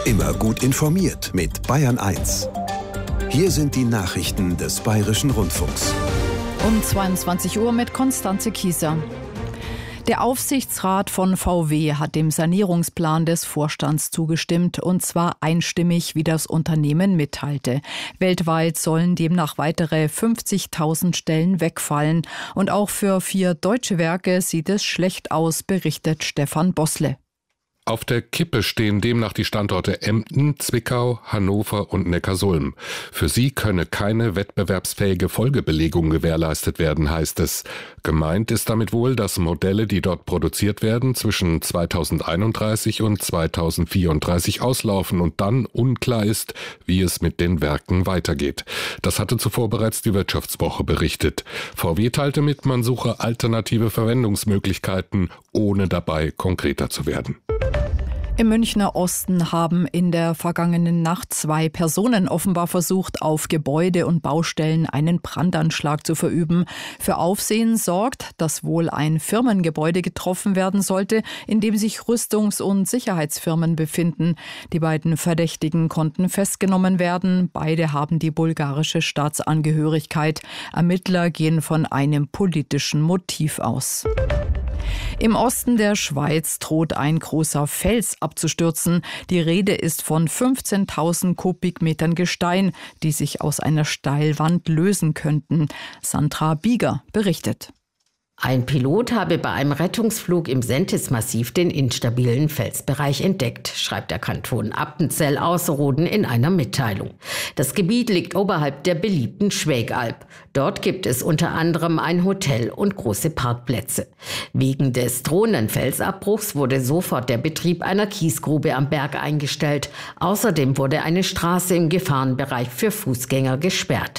Immer gut informiert mit Bayern 1. Hier sind die Nachrichten des Bayerischen Rundfunks. Um 22 Uhr mit Konstanze Kieser. Der Aufsichtsrat von VW hat dem Sanierungsplan des Vorstands zugestimmt, und zwar einstimmig, wie das Unternehmen mitteilte. Weltweit sollen demnach weitere 50.000 Stellen wegfallen. Und auch für 4 deutsche Werke sieht es schlecht aus, berichtet Stefan Bossle. Auf der Kippe stehen demnach die Standorte Emden, Zwickau, Hannover und Neckarsulm. Für sie könne keine wettbewerbsfähige Folgebelegung gewährleistet werden, heißt es. Gemeint ist damit wohl, dass Modelle, die dort produziert werden, zwischen 2031 und 2034 auslaufen und dann unklar ist, wie es mit den Werken weitergeht. Das hatte zuvor bereits die Wirtschaftswoche berichtet. VW teilte mit, man suche alternative Verwendungsmöglichkeiten, ohne dabei konkreter zu werden. Im Münchner Osten haben in der vergangenen Nacht 2 Personen offenbar versucht, auf Gebäude und Baustellen einen Brandanschlag zu verüben. Für Aufsehen sorgt, dass wohl ein Firmengebäude getroffen werden sollte, in dem sich Rüstungs- und Sicherheitsfirmen befinden. Die beiden Verdächtigen konnten festgenommen werden. Beide haben die bulgarische Staatsangehörigkeit. Ermittler gehen von einem politischen Motiv aus. Im Osten der Schweiz droht ein großer Fels abzustürzen. Die Rede ist von 15.000 Kubikmetern Gestein, die sich aus einer Steilwand lösen könnten. Sandra Bieger berichtet. Ein Pilot habe bei einem Rettungsflug im Sentis-Massiv den instabilen Felsbereich entdeckt, schreibt der Kanton Appenzell-Ausserrhoden in einer Mitteilung. Das Gebiet liegt oberhalb der beliebten Schwägalp. Dort gibt es unter anderem ein Hotel und große Parkplätze. Wegen des drohenden Felsabbruchs wurde sofort der Betrieb einer Kiesgrube am Berg eingestellt. Außerdem wurde eine Straße im Gefahrenbereich für Fußgänger gesperrt.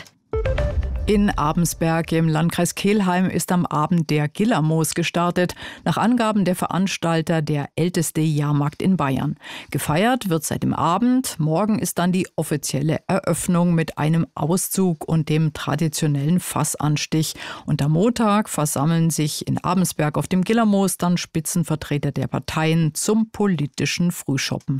In Abensberg im Landkreis Kelheim ist am Abend der Gillermoos gestartet. Nach Angaben der Veranstalter der älteste Jahrmarkt in Bayern. Gefeiert wird seit dem Abend. Morgen ist dann die offizielle Eröffnung mit einem Auszug und dem traditionellen Fassanstich. Und am Montag versammeln sich in Abensberg auf dem Gillermoos dann Spitzenvertreter der Parteien zum politischen Frühschoppen.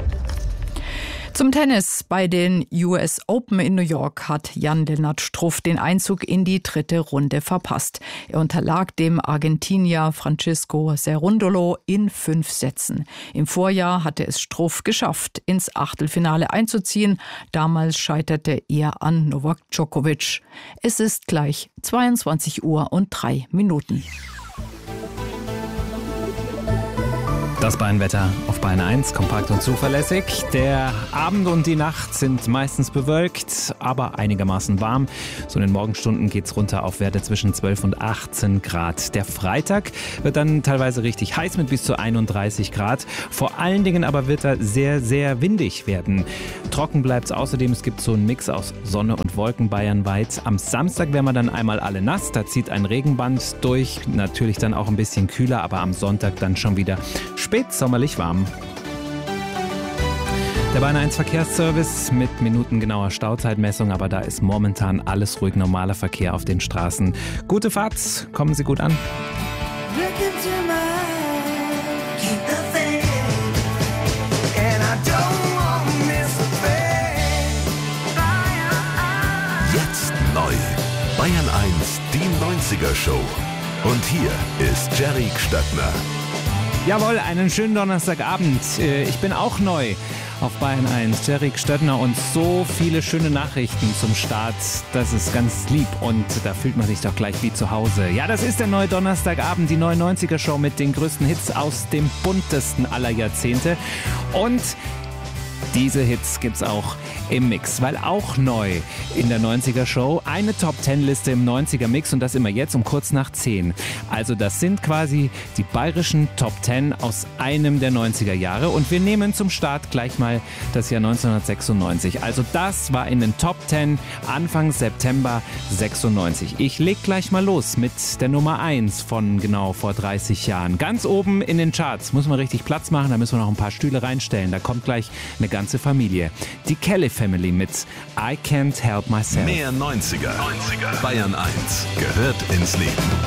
Zum Tennis. Bei den US Open in New York hat Jan-Lennart Struff den Einzug in die 3. Runde verpasst. Er unterlag dem Argentinier Francisco Cerundolo in 5 Sätzen. Im Vorjahr hatte es Struff geschafft, ins Achtelfinale einzuziehen. Damals scheiterte er an Novak Djokovic. Es ist gleich 22:03 Uhr. Das Bayern-Wetter auf Bayern 1, kompakt und zuverlässig. Der Abend und die Nacht sind meistens bewölkt, aber einigermaßen warm. So in den Morgenstunden geht es runter auf Werte zwischen 12 und 18 Grad. Der Freitag wird dann teilweise richtig heiß mit bis zu 31 Grad. Vor allen Dingen aber wird er sehr, sehr windig werden. Trocken bleibt es außerdem. Es gibt so einen Mix aus Sonne und Wolken bayernweit. Am Samstag werden wir dann einmal alle nass. Da zieht ein Regenband durch. Natürlich dann auch ein bisschen kühler, aber am Sonntag dann schon wieder spätsommerlich warm. Der Bayern 1 Verkehrsservice mit minutengenauer Stauzeitmessung, aber da ist momentan alles ruhig, normaler Verkehr auf den Straßen. Gute Fahrt, kommen Sie gut an. Jetzt neu. Bayern 1, die 90er Show. Und hier ist Jerry Stöttner. Jawohl, einen schönen Donnerstagabend. Ich bin auch neu auf Bayern 1. Jerry Stöttner und so viele schöne Nachrichten zum Start. Das ist ganz lieb und da fühlt man sich doch gleich wie zu Hause. Ja, das ist der neue Donnerstagabend, die neue 90er Show mit den größten Hits aus dem buntesten aller Jahrzehnte. Und diese Hits gibt's auch im Mix, weil auch neu in der 90er Show eine Top-10-Liste im 90er Mix und das immer jetzt um kurz nach 10. Also das sind quasi die bayerischen Top 10 aus einem der 90er Jahre und wir nehmen zum Start gleich mal das Jahr 1996. Also das war in den Top 10 Anfang September 96. Ich leg gleich mal los mit der Nummer 1 von genau vor 30 Jahren. Ganz oben in den Charts, muss man richtig Platz machen, da müssen wir noch ein paar Stühle reinstellen, da kommt gleich eine ganze Familie. Die Kelly Family mit I Can't Help Myself. Mehr 90er. Bayern 1 gehört ins Leben.